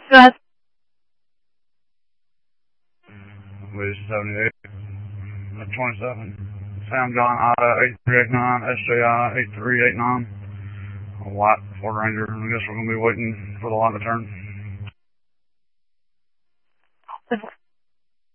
Yes. Wiz 78, 27. Sam John Ida 8389, SJI 8389. A white Ford Ranger. I guess we're going to be waiting for the light to turn.